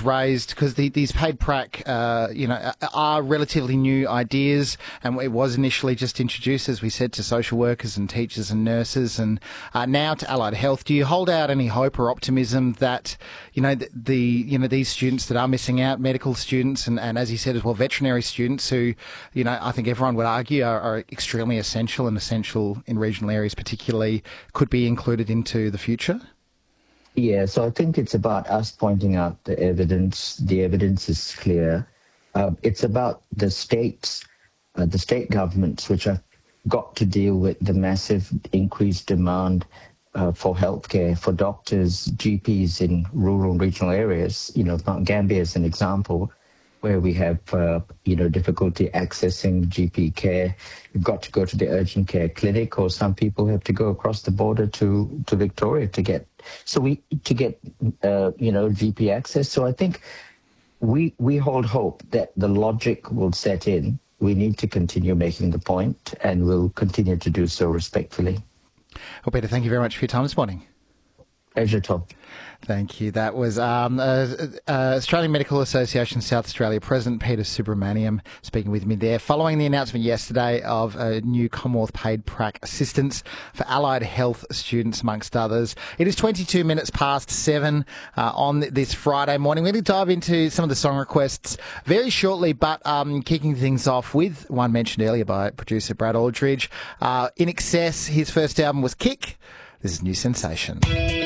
was raised because these paid prac, are relatively new ideas, and it was initially just introduced, as we said, to social workers and teachers and nurses, and now to allied health. Do you hold out any hope or optimism that these students that are missing out, medical students, and as you said as well, veterinary students who, I think everyone would argue are extremely essential in regional areas, particularly, could be included into the future? Yeah, so I think it's about us pointing out the evidence. The evidence is clear. It's about the state governments, which have got to deal with the massive increased demand for healthcare, for doctors, GPs in rural and regional areas. Mount Gambier is an example where we have, difficulty accessing GP care. You've got to go to the urgent care clinic, or some people have to go across the border to Victoria to get GP access. So I think we hold hope that the logic will set in. We need to continue making the point, and we'll continue to do so respectfully. Well, Peter, thank you very much for your time this morning. Pleasure, Tom. Thank you. That was Australian Medical Association South Australia President Peter Subramaniam speaking with me there, following the announcement yesterday of a new Commonwealth paid prac assistance for allied health students, amongst others. It is 22 minutes past 7 on this Friday morning. We're going to dive into some of the song requests very shortly, but kicking things off with one mentioned earlier by producer Brad Aldridge. In Excess, his first album was Kick. This is New Sensation.